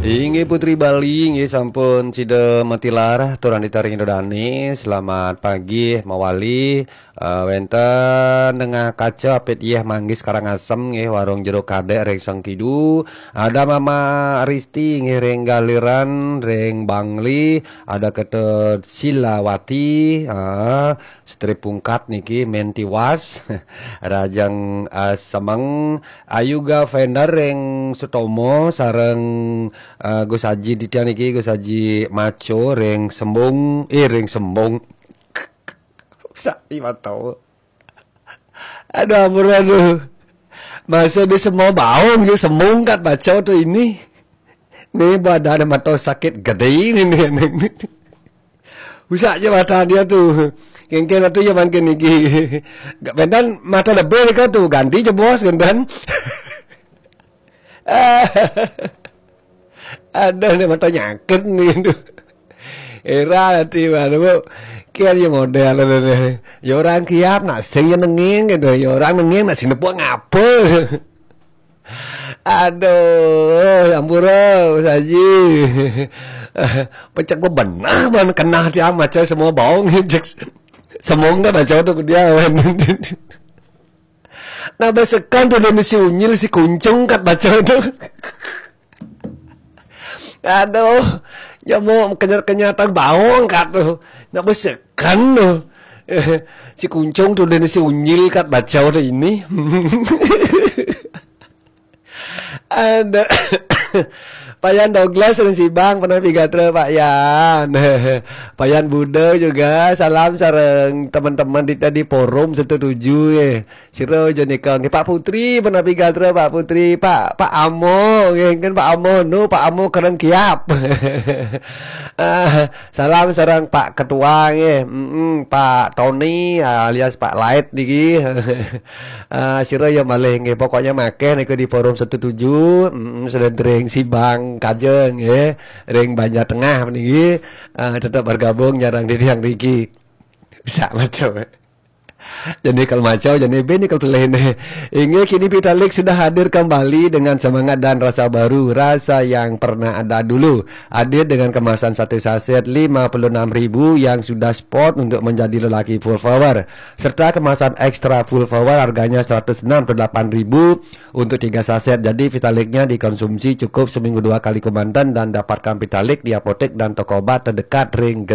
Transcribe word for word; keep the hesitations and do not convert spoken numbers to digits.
Ingi Putri Bali, ingi sampun Cide Metilar, turun ditaring Dodani. Selamat pagi, Mawali. Uh, wenten tengah kaca apit iya manggis Karangasem nggih warung jero kadek reng Sangkidu. Ada Mama Aristi nggih reng Galiran, reng Bangli, ada Ketet Silawati, uh, strip pungkat niki Mentiwas, Rajang uh, Semeng, Ayuga Vendor reng Sutomo sareng uh, Gus Haji ditian niki Gus Haji Maco reng Sembung, eh reng Sembung. Sakti tahu. Aduh ampun aduh. Masa di semua baung dia semungkat baca tuh ini. Nih badan mata sakit gede ini nih. Usah aja mata dia tuh. Kengken tuh ya makin iki. Bendan mata lebih kan tuh ganti aja bos gendan. Ada nih mata nyakit nih tuh. Era nanti baru kia dia model ini. Ya orang kiap nak sing nenging gitu. Ya orang nenging nak sing nepuk ngapa. Aduh, ampura Haji. Pecak gua benar man kena dia macam semua bohong. Semua enggak baca tuh dia. Nah besekan tuh dan si unyil si kuncung kat baca tuh. Aduh, ya mau kenyataan bawang kat tuh, nak besekan tuh, eh, si kuncung tuh dan si unyil kat baca tuh ini, ada Pak Yan Douglas dan si Bang pernah pigatra Pak Yan, Pak Yan Buddha juga salam sareng teman-teman di tadi forum satu tujuh ya, Siro Jonikang, Pak Putri pernah pigatra Pak Putri, Pak Pak Amo, kan Pak Amo, no Pak Amo keren kiap, salam sareng Pak Ketua ya, mm, Pak Tony alias Pak Light niki, Siro ya malih, pokoknya makan ikut di forum satu tujuh, mm, sudah dering si Bang Kajeng ya, ring Banjar Tengah niki uh, tetap bergabung nyarang di yang Riki bisa macam ya. Jadi kalau macam jadi beni kalau lain ini kini Pitalik sudah hadir kembali dengan semangat dan rasa baru, rasa yang pernah ada dulu. Hadir dengan kemasan satu saset lima puluh enam ribu yang sudah spot untuk menjadi lelaki full power, serta kemasan ekstra full power harganya seratus enam puluh delapan ribu untuk tiga saset. Jadi Vitaliknya dikonsumsi cukup seminggu dua kali komandan dan dapatkan Vitalik di apotek dan toko obat terdekat ring